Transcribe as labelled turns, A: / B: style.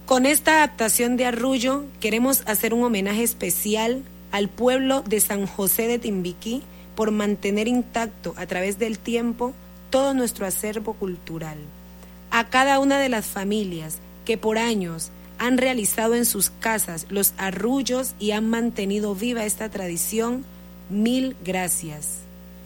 A: Con esta adaptación de Arrullo queremos hacer un homenaje especial al pueblo de San José de Timbiquí por mantener intacto a través del tiempo todo nuestro acervo cultural. A cada una de las familias que por años han realizado en sus casas los arrullos y han mantenido viva esta tradición, mil gracias.